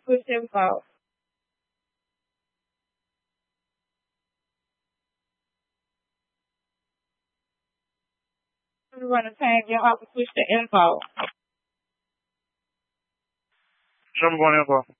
push elbow. You run a tag, you'll have to push the elbow. Number one elbow.